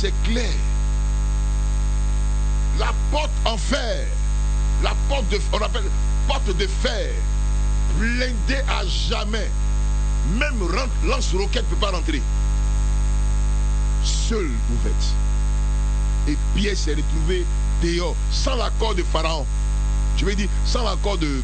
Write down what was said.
c'est clair. La porte en fer, la porte de, on appelle porte de fer, blindée à jamais. Même lance-roquette ne peut pas rentrer. Seule ouverte. Et Pierre s'est retrouvé dehors, sans l'accord de Pharaon. Je veux dire, sans l'accord de